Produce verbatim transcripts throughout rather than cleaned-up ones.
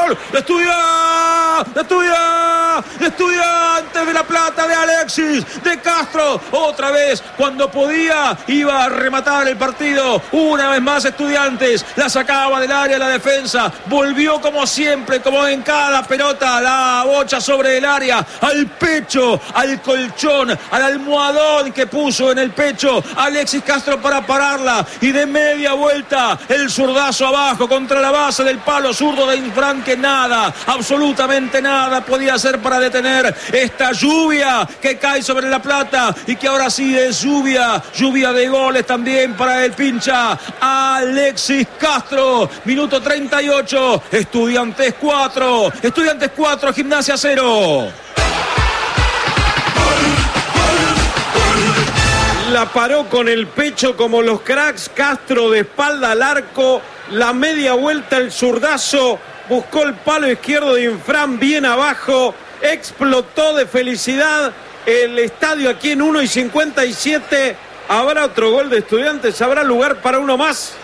gol de Estudiantes, de Estudiantes, de Estudiantes de La Plata, de Alexis, de Castro. Otra vez, cuando podía, iba a rematar el partido. Una vez más Estudiantes, la sacaba del área la defensa. Volvió como siempre, como en cada pelota, la bocha sobre el área, al pecho, al colchón, al almohadón que puso en el pecho Alexis Castro para pararla. Y de media vuelta, el zurdazo abajo contra la base del palo zurdo de Infran, que nada, absolutamente nada podía hacer para detener esta lluvia que cae sobre La Plata y que ahora sí es lluvia, lluvia de goles también para el pincha Alexis Castro. Minuto treinta y ocho, Estudiantes cuatro, Estudiantes cuatro, Gimnasia cero. La paró con el pecho como los cracks. Castro de espalda al arco, la media vuelta, el zurdazo, buscó el palo izquierdo de Infran bien abajo, explotó de felicidad el estadio aquí en uno y cincuenta y siete. ¿Habrá otro gol de Estudiantes? ¿Habrá lugar para uno más?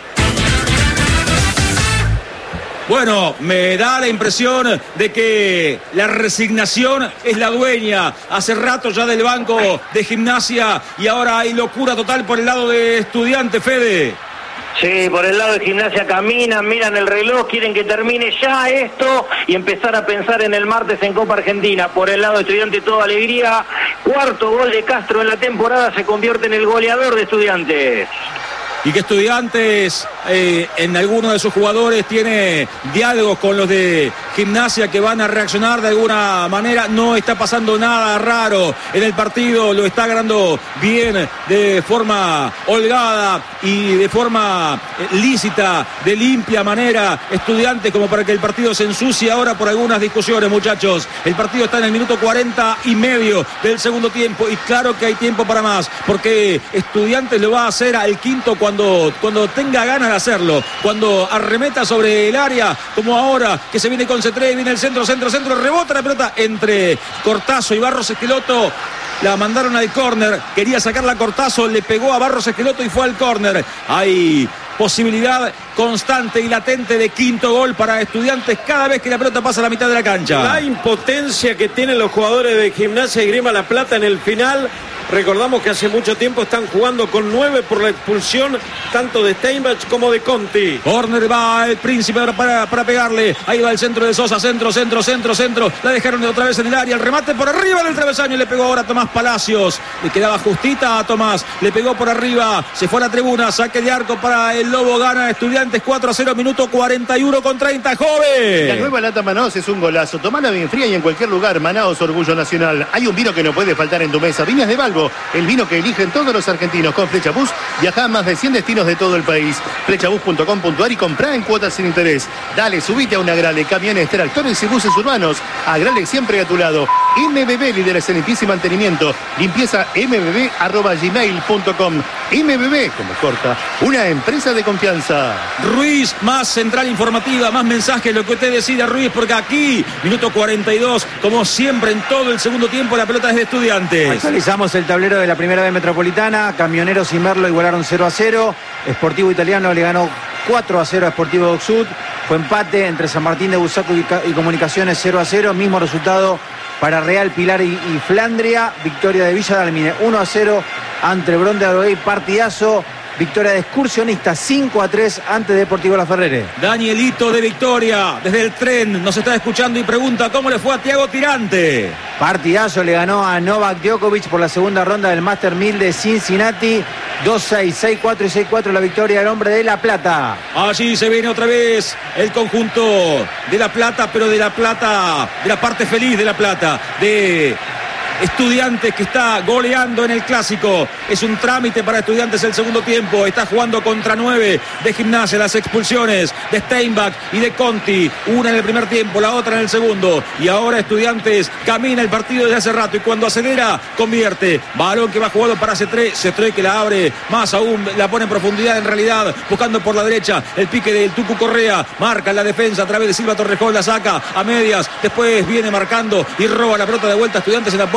Bueno, me da la impresión de que la resignación es la dueña hace rato ya del banco de Gimnasia y ahora hay locura total por el lado de Estudiantes, Fede. Sí, por el lado de Gimnasia caminan, miran el reloj, quieren que termine ya esto y empezar a pensar en el martes en Copa Argentina. Por el lado de Estudiantes toda alegría. Cuarto gol de Castro en la temporada, se convierte en el goleador de Estudiantes. Y que Estudiantes eh, en algunos de sus jugadores tiene diálogos con los de Gimnasia que van a reaccionar de alguna manera. No está pasando nada raro en el partido, lo está ganando bien, de forma holgada y de forma eh, lícita, de limpia manera Estudiantes, como para que el partido se ensucie ahora por algunas discusiones, muchachos. El partido está en el minuto cuarenta y medio del segundo tiempo y claro que hay tiempo para más, porque Estudiantes lo va a hacer al quinto cuando Cuando, cuando tenga ganas de hacerlo, cuando arremeta sobre el área, como ahora que se viene con Cetré, viene el centro, centro, centro, rebota la pelota entre Cortazo y Barros Esqueloto. La mandaron al córner, quería sacarla a Cortazo, le pegó a Barros Esqueloto y fue al córner. Hay posibilidad constante y latente de quinto gol para Estudiantes cada vez que la pelota pasa a la mitad de la cancha. La impotencia que tienen los jugadores de Gimnasia y Grima La Plata en el final. Recordamos que hace mucho tiempo están jugando con nueve por la expulsión tanto de Steinbach como de Conti. Corner, va el Príncipe para, para pegarle. Ahí va el centro de Sosa, centro, centro, centro, centro. La dejaron otra vez en el área. El remate por arriba del travesaño y le pegó ahora a Tomás Palacios. Le quedaba justita a Tomás. Le pegó por arriba. Se fue a la tribuna. Saque de arco para el Lobo. Gana Estudiantes cuatro a cero, minuto cuarenta y uno con treinta. Joven. La nueva lata Manaos es un golazo. Tomala bien fría y en cualquier lugar. Manaos, orgullo nacional. Hay un vino que no puede faltar en tu mesa. Viñas de Valgo. El vino que eligen todos los argentinos. Con Flechabús viaja a más de cien destinos de todo el país. Flechabús punto com punto ar y comprá en cuotas sin interés. Dale, subite a un Agrale, camiones, tractores y buses urbanos. Agrale siempre a tu lado. M B B, líderes en limpieza y mantenimiento. Limpieza m b b arroba gmail punto com. M B B, como corta, una empresa de confianza. Ruiz, más central informativa, más mensajes, lo que usted decida, Ruiz, porque aquí, minuto cuarenta y dos, como siempre en todo el segundo tiempo, la pelota es de Estudiantes. Actualizamos el tablero de la primera B Metropolitana. Camioneros y Merlo igualaron cero a cero. Sportivo Italiano le ganó cuatro a cero a Sportivo Dock Sud. Fue empate entre San Martín de Busaco y, y Comunicaciones cero a cero. Mismo resultado para Real Pilar y, y Flandria. Victoria de Villa Dálmine uno a cero ante Bron de Adroguey. Partidazo. Victoria de Excursionistas cinco a tres ante Deportivo La Ferrere. Danielito de Victoria, desde el tren, nos está escuchando y pregunta cómo le fue a Thiago Tirante. Partidazo, le ganó a Novak Djokovic por la segunda ronda del Master mil de Cincinnati. dos seis, seis cuatro y seis cuatro la victoria del hombre de La Plata. Allí se viene otra vez el conjunto de La Plata, pero de La Plata, de la parte feliz de La Plata, de Estudiantes, que está goleando en el Clásico. Es un trámite para Estudiantes el segundo tiempo. Está jugando contra nueve de Gimnasia. Las expulsiones de Steinbach y de Conti, una en el primer tiempo, la otra en el segundo. Y ahora Estudiantes camina el partido desde hace rato y cuando acelera, convierte. Balón que va jugado para Cetré. Cetré que la abre más aún, la pone en profundidad en realidad, buscando por la derecha el pique del Tucu Correa. Marca en la defensa a través de Silva Torrejón, la saca a medias. Después viene marcando y roba la pelota de vuelta. Estudiantes en la puerta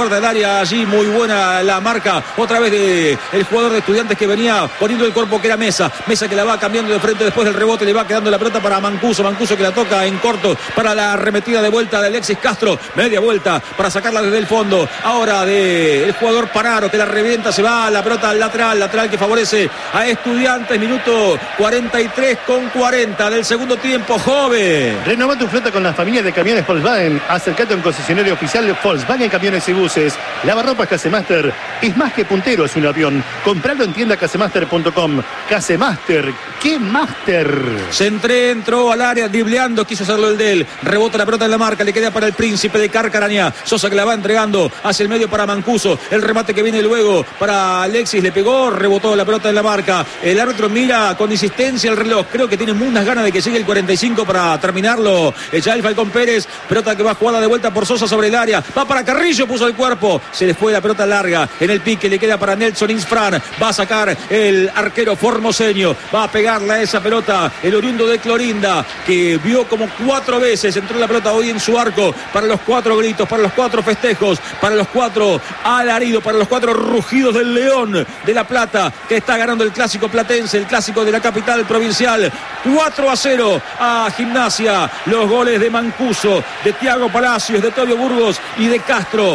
puerta del área. Allí muy buena la marca otra vez de el jugador de Estudiantes que venía poniendo el cuerpo, que era Mesa. Mesa que la va cambiando de frente después del rebote, le va quedando la pelota para Mancuso. Mancuso que la toca en corto para la arremetida de vuelta de Alexis Castro. Media vuelta para sacarla desde el fondo. Ahora de el jugador Panaro que la revienta, se va la pelota al lateral, lateral que favorece a Estudiantes. Minuto cuarenta y tres con cuarenta del segundo tiempo. Joven. Renová tu flota con las familias de camiones Volkswagen. Acércate a un concesionario oficial de Volkswagen Camiones y Buses. Lavarropas Casemaster es más que puntero, es un avión. Compralo en tienda casemaster punto com. Casemaster, ¿qué master? Se entré, entró al área dribleando, quiso hacerlo el de él. Rebota la pelota en la marca, le queda para el Príncipe de Carcarañá. Sosa que la va entregando hacia el medio para Mancuso. El remate que viene luego para Alexis, le pegó, rebotó la pelota en la marca. El árbitro mira con insistencia el reloj. Creo que tiene unas ganas de que llegue el cuarenta y cinco para terminarlo. Ya el Falcón Pérez, pelota que va jugada de vuelta por Sosa sobre el área. Va para Carrillo, puso el cuerpo. Se le fue la pelota larga en el pique, le queda para Nelson Insfran. Va a sacar el arquero formoseño. Va a pegarle a esa pelota el oriundo de Clorinda, que vio como cuatro veces entró la pelota hoy en su arco. Para los cuatro gritos, para los cuatro festejos, para los cuatro alaridos, para los cuatro rugidos del León de La Plata, que está ganando el clásico platense, el clásico de la capital provincial. cuatro a cero a Gimnasia. Los goles de Mancuso, de Thiago Palacios, de Tobio Burgos y de Castro.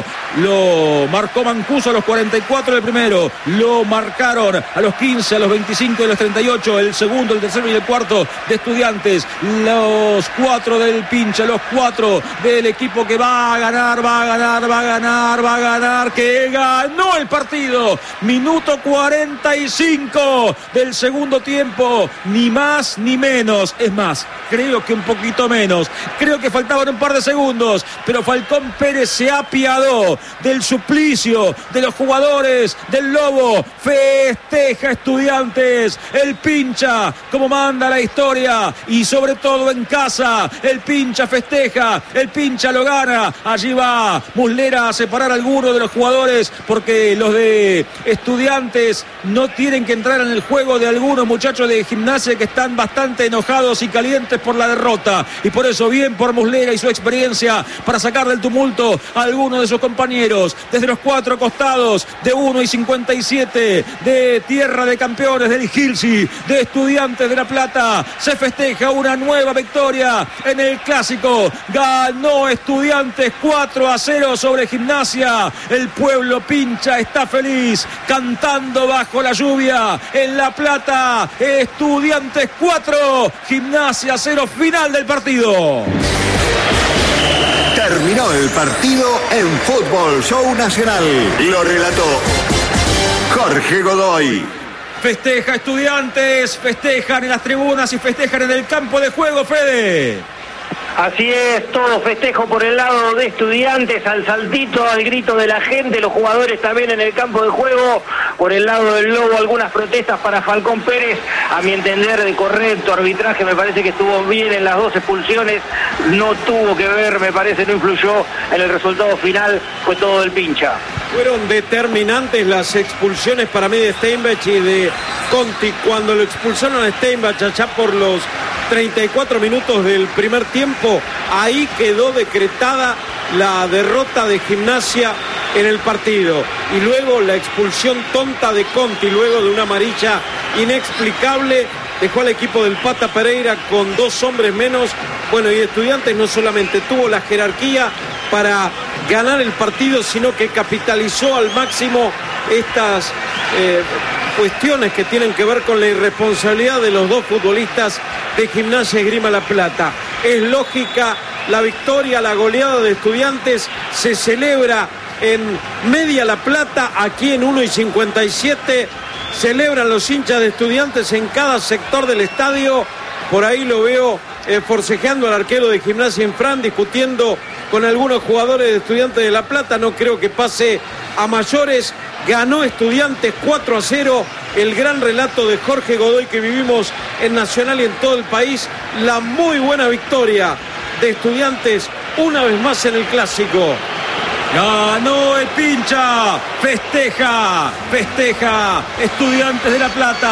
Lo marcó Mancuso a los cuarenta y cuatro del primero. Lo marcaron a los quince, a los veinticinco y a los treinta y ocho. El segundo, el tercero y el cuarto de Estudiantes. Los cuatro del Pincha, los cuatro del equipo que va a ganar, va a ganar, va a ganar, va a ganar, que ganó el partido. Minuto cuarenta y cinco del segundo tiempo. Ni más ni menos. Es más, creo que un poquito menos. Creo que faltaban un par de segundos, pero Falcón Pérez se apiadó del suplicio de los jugadores del Lobo. Festeja Estudiantes, el Pincha, como manda la historia, y sobre todo en casa, el Pincha festeja, el Pincha lo gana. Allí va Muslera a separar a alguno de los jugadores, porque los de Estudiantes no tienen que entrar en el juego de algunos muchachos de Gimnasia que están bastante enojados y calientes por la derrota, y por eso bien por Muslera y su experiencia para sacar del tumulto a alguno de sus compañeros. Desde los cuatro costados de uno y cincuenta y siete de Tierra de Campeones del Gilsi, de Estudiantes de La Plata, se festeja una nueva victoria en el clásico. Ganó Estudiantes cuatro a cero sobre Gimnasia. El pueblo Pincha está feliz, cantando bajo la lluvia en La Plata. Estudiantes cuatro, Gimnasia cero, final del partido. Terminó el partido en Fútbol Show Nacional. Lo relató Jorge Godoy. Festeja Estudiantes, festejan en las tribunas y festejan en el campo de juego, Fede. Así es, todo festejo por el lado de Estudiantes, al saltito, al grito de la gente, los jugadores también en el campo de juego. Por el lado del Lobo, algunas protestas para Falcón Pérez, a mi entender de correcto arbitraje, me parece que estuvo bien en las dos expulsiones, no tuvo que ver, me parece, no influyó en el resultado final, fue todo del Pincha. Fueron determinantes las expulsiones para mí de Steinbach y de Conti. Cuando lo expulsaron a Steinbach allá por los treinta y cuatro minutos del primer tiempo, ahí quedó decretada la derrota de Gimnasia en el partido. Y luego la expulsión tonta de Conti, luego de una amarilla inexplicable, dejó al equipo del Pata Pereira con dos hombres menos. Bueno, y Estudiantes no solamente tuvo la jerarquía para ganar el partido, sino que capitalizó al máximo estas eh, cuestiones que tienen que ver con la irresponsabilidad de los dos futbolistas de Gimnasia y Esgrima La Plata. Es lógica la victoria, la goleada de Estudiantes, se celebra en Media La Plata, aquí en uno y cincuenta y siete, celebran los hinchas de Estudiantes en cada sector del estadio. Por ahí lo veo eh, forcejeando al arquero de Gimnasia Infran, discutiendo con algunos jugadores de Estudiantes de La Plata. No creo que pase a mayores. Ganó Estudiantes cuatro a cero. El gran relato de Jorge Godoy que vivimos en Nacional y en todo el país. La muy buena victoria de Estudiantes una vez más en el clásico. Ganó el Pincha, festeja, festeja Estudiantes de La Plata,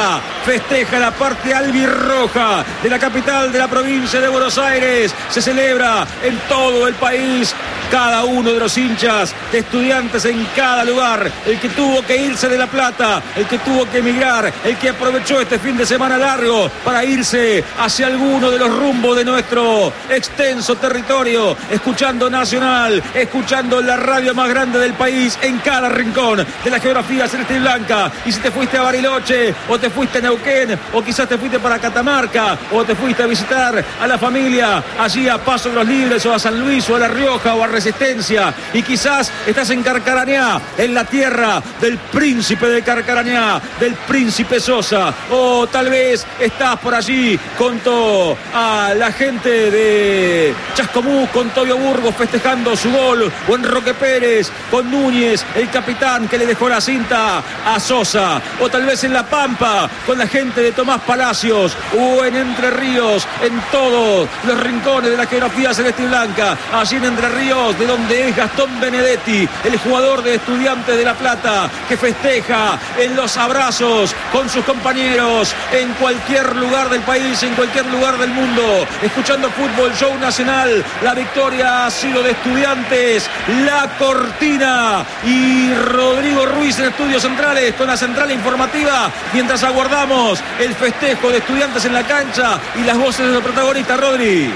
festeja la parte albirroja de la capital de la provincia de Buenos Aires. Se celebra en todo el país. Cada uno de los hinchas de Estudiantes en cada lugar, el que tuvo que irse de La Plata, el que tuvo que emigrar, el que aprovechó este fin de semana largo para irse hacia alguno de los rumbos de nuestro extenso territorio, escuchando Nacional, escuchando la radio más grande del país en cada rincón de la geografía celeste y blanca. Y si te fuiste a Bariloche, o te fuiste a Neuquén, o quizás te fuiste para Catamarca, o te fuiste a visitar a la familia allí a Paso de los Libres, o a San Luis, o a La Rioja, o a Resistencia, y quizás estás en Carcarañá, en la tierra del príncipe de Carcarañá, del príncipe Sosa, o tal vez estás por allí junto a la gente de Chascomús con Tobio Burgos festejando su gol, o en Roque Pérez con Núñez, el capitán que le dejó la cinta a Sosa, o tal vez en La Pampa con la gente de Tomás Palacios, o en Entre Ríos, en todos los rincones de la geografía celeste y blanca, allí en Entre Ríos, de donde es Gastón Benedetti, el jugador de Estudiantes de La Plata, que festeja en los abrazos con sus compañeros en cualquier lugar del país, en cualquier lugar del mundo, escuchando Fútbol Show Nacional. La victoria ha sido de Estudiantes, la cortina y Rodrigo Ruiz en estudios centrales con la central informativa, mientras aguardamos el festejo de Estudiantes en la cancha y las voces de los protagonistas. Rodri.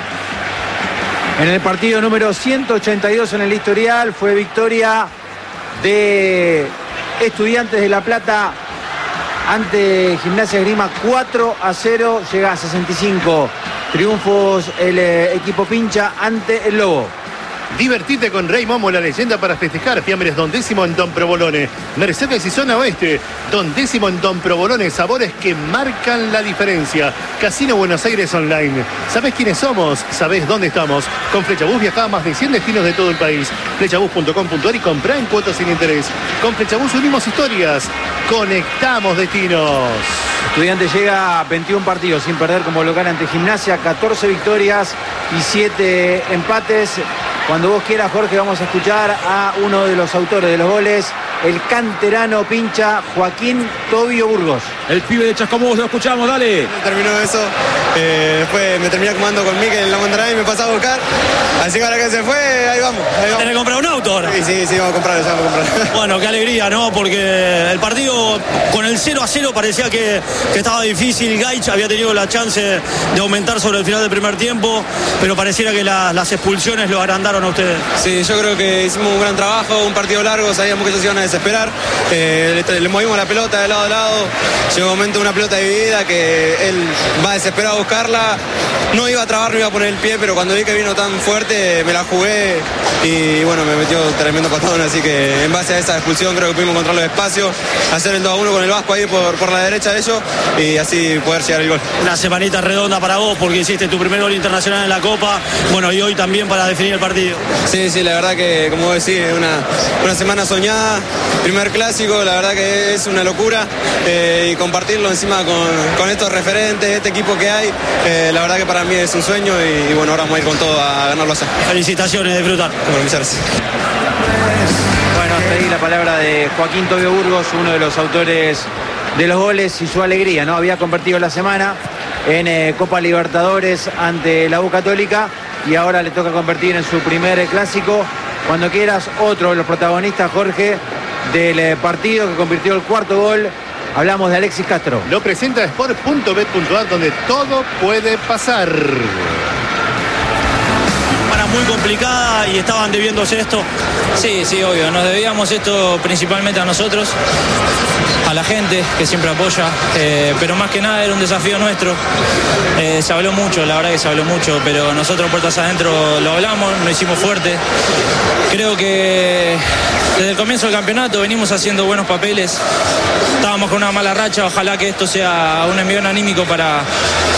En el partido número ciento ochenta y dos en el historial fue victoria de Estudiantes de La Plata ante Gimnasia Esgrima cuatro a cero, llega a sesenta y cinco triunfos el eh, equipo pincha ante el Lobo. Divertite con Rey Momo, la leyenda para festejar. Fiambres Don Décimo en Don Provolone. Mercedes y Zona Oeste. Don Décimo en Don Provolone. Sabores que marcan la diferencia. Casino Buenos Aires Online. ¿Sabés quiénes somos? ¿Sabés dónde estamos? Con Flechabús viajá a más de cien destinos de todo el país. Flechabús punto com punto ar y comprá en cuotas sin interés. Con Flechabús unimos historias. Conectamos destinos. Estudiantes llega a veintiún partidos sin perder como local ante Gimnasia. catorce victorias y siete empates. Cuando vos quieras, Jorge, vamos a escuchar a uno de los autores de los goles, el canterano pincha Joaquín Tobio Burgos. El pibe de Chascomús, lo escuchamos, dale. Terminó eso, eh, después me terminé acomodando con Mikel en la montaña y me pasaba a buscar. Así que ahora que se fue, ahí vamos. Ahí vamos. ¿Tenés que comprar un auto ahora? Sí, sí, sí, vamos a comprarlo, ya vamos a comprarlo. Bueno, qué alegría, ¿no? Porque el partido con el cero a cero parecía que, que estaba difícil. Gaich había tenido la chance de aumentar sobre el final del primer tiempo, pero pareciera que la, las expulsiones lo agrandaron a ustedes. Sí, yo creo que hicimos un gran trabajo, un partido largo, sabíamos que ellos iban a desesperar. Eh, le, le movimos la pelota de lado a lado. Llegó un momento, una pelota dividida, que él va desesperado a buscarla. No iba a trabar, no iba a poner el pie, pero cuando vi que vino tan fuerte, me la jugué y bueno, me metió tremendo patón. Así que en base a esa expulsión creo que pudimos encontrar los espacios, hacer el dos a uno con el Vasco ahí por, por la derecha de ellos y así poder llegar el gol. Una semanita redonda para vos porque hiciste tu primer gol internacional en la Copa, bueno, y hoy también para definir el partido. Sí, sí, la verdad que, como vos decís, una, una semana soñada, primer clásico, la verdad que es una locura eh, y compartirlo encima con, con estos referentes, este equipo que hay, eh, la verdad que para mí es un sueño y, y bueno, ahora vamos a ir con todo a ganarlo allá. Felicitaciones, disfrutar. Bueno, muchas gracias. Bueno, hasta ahí la palabra de Joaquín Tobio Burgos, uno de los autores de los goles y su alegría, ¿no? Había convertido la semana en eh, Copa Libertadores ante la U Católica y ahora le toca convertir en su primer eh, clásico. Cuando quieras, otro de los protagonistas, Jorge, del eh, partido que convirtió el cuarto gol. Hablamos de Alexis Castro. Lo presenta sport punto bet punto ar, donde todo puede pasar. Muy complicada y estaban debiéndose esto. Sí, sí, obvio, nos debíamos esto principalmente a nosotros, a la gente que siempre apoya, eh, pero más que nada era un desafío nuestro. Eh, se habló mucho, la verdad que se habló mucho, pero nosotros puertas adentro lo hablamos, lo hicimos fuerte. Creo que desde el comienzo del campeonato venimos haciendo buenos papeles, estábamos con una mala racha, ojalá que esto sea un envión anímico para,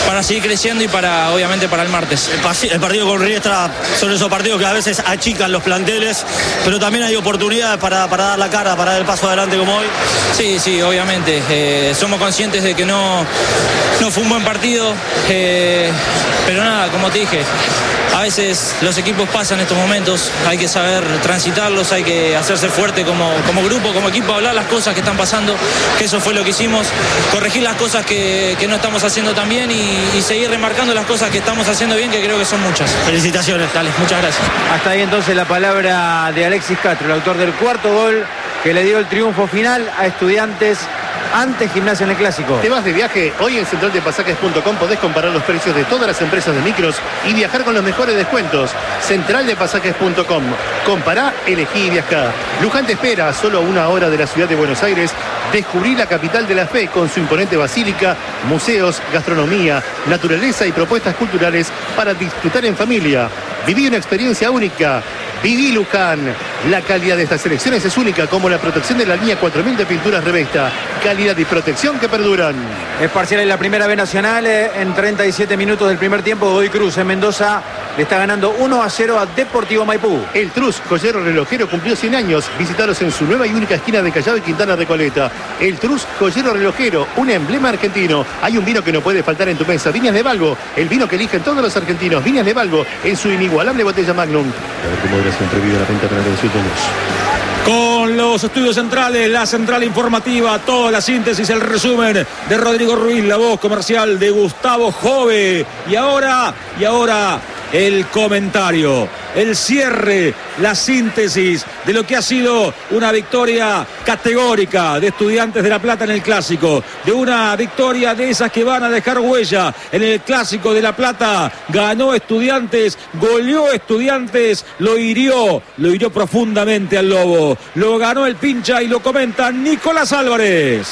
para seguir creciendo y para, obviamente, para el martes. El, el partido con Riestra son esos partidos que a veces achican los planteles, pero también hay oportunidades para, para dar la cara, para dar el paso adelante como hoy. Sí, sí, obviamente. Eh, somos conscientes de que no, no fue un buen partido, eh, pero nada, como te dije, a veces los equipos pasan estos momentos, hay que saber transitarlos, hay que hacerse fuerte como, como grupo, como equipo, hablar las cosas que están pasando, que eso fue lo que hicimos, corregir las cosas que, que no estamos haciendo tan bien y, y seguir remarcando las cosas que estamos haciendo bien, que creo que son muchas. Felicitaciones. Dale, muchas gracias. Hasta ahí entonces la palabra de Alexis Castro, el autor del cuarto gol que le dio el triunfo final a Estudiantes ante Gimnasia en el Clásico. ¿Te vas de viaje? Hoy en central de pasajes punto com podés comparar los precios de todas las empresas de micros y viajar con los mejores descuentos. central de pasajes punto com. Compará, elegí y viajá. Luján te espera a solo una hora de la ciudad de Buenos Aires. Descubrí la capital de la fe con su imponente basílica, museos, gastronomía, naturaleza y propuestas culturales para disfrutar en familia. Viví una experiencia única. Viví Luján. La calidad de estas selecciones es única, como la protección de la línea cuatro mil de pinturas Revesta. Calidad y protección que perduran. Es parcial en la primera B nacional. En treinta y siete minutos del primer tiempo, Godoy Cruz en Mendoza le está ganando uno a cero a Deportivo Maipú. El Truz, joyero relojero, cumplió cien años. Visitaros en su nueva y única esquina de Callao y Quintana Recoleta. El Truz, joyero relojero, un emblema argentino. Hay un vino que no puede faltar en tu mesa. Viñas de Balbo, el vino que eligen todos los argentinos. Viñas de Balbo, en su inigualable botella Magnum. A ver cómo moderación prohibida la venta para el ciento dos. Con los estudios centrales, la central informativa, toda la síntesis, el resumen de Rodrigo Ruiz, la voz comercial de Gustavo Jove. Y ahora, y ahora el comentario, el cierre, la síntesis de lo que ha sido una victoria categórica de Estudiantes de La Plata en el Clásico, de una victoria de esas que van a dejar huella en el Clásico de La Plata. Ganó Estudiantes, goleó Estudiantes, lo hirió, lo hirió profundamente al Lobo. Lo ganó el Pincha y lo comenta Nicolás Álvarez.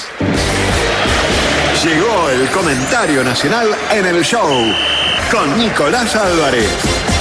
Llegó el comentario nacional en el show con Nicolás Álvarez.